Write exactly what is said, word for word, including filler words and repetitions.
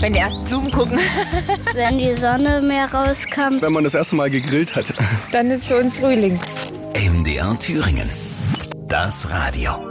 Wenn die ersten Blumen gucken. Wenn die Sonne mehr rauskommt. Wenn man das erste Mal gegrillt hat. Dann ist für uns Frühling. M D R Thüringen. Das Radio.